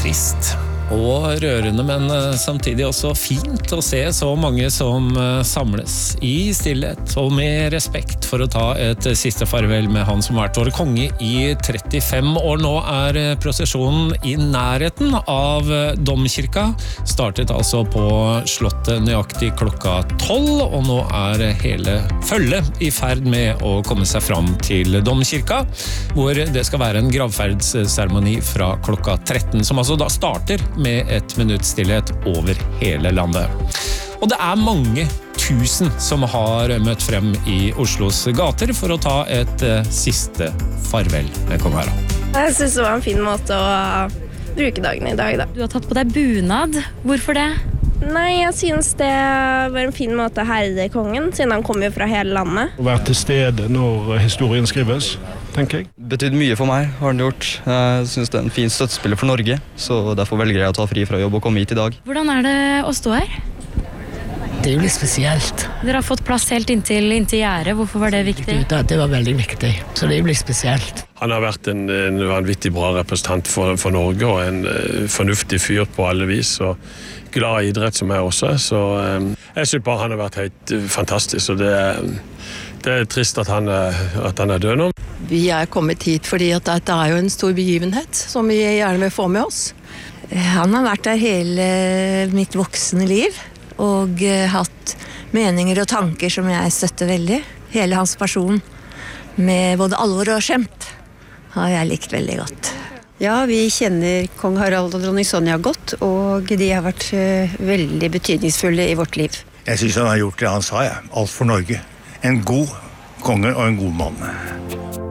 trist og rørende, men samtidig også fint å se så mange som samles i stillhet og med respekt for å ta et siste farvel med han som har vært vår konge i 35 år. Nå prosesjonen i nærheten av Domkirka, startet altså på slottet nøyaktig klokka 12, og nå hele følget i ferd med å komme seg fram til Domkirka, hvor det skal være en gravferdsseremoni fra klokka 13, som altså da starter med et minutts stillhet over hele landet. Og det mange tusen som har møtt frem i Oslos gater for å ta et siste farvel med kong Harald. Jeg synes det var en fin måte å bruke dagen i dag da. Du har tatt på deg bunad. Hvorfor det? Nei, jeg synes det var en fin måte å herre kongen, siden han kommer fra hele landet. Å være til stede når historien skrives, tenker jeg. Betydd mye for meg, har han gjort. Jeg synes det en fin støttespiller for Norge, så derfor velger jeg å ta fri fra jobb og komme hit i dag. Hvordan det å stå her? Det jo litt spesielt. Dere har fått plass helt inntil gjerdet. Hvorfor var det viktig? Det var veldig viktig, så det jo litt spesielt. Han har vært en vanvittig bra representant for Norge, og en fornuftig fyr på alle vis, og glad i idrett som jeg også, så jeg synes bare han har vært helt fantastisk, og det trist at han død nå. Vi kommet hit fordi at dette jo en stor begivenhet som vi gjerne vil få med oss. Han har vært der hele mitt voksne liv og hatt meninger og tanker som jeg støtter veldig. Hele hans person med både alvor og skjemt har jeg likt veldig godt. Ja, vi kjenner kong Harald og dronning Sonja godt, og de har vært veldig betydningsfulle i vårt liv. Jeg synes han har gjort det han sa, alt for Norge. En god konge og en god mann.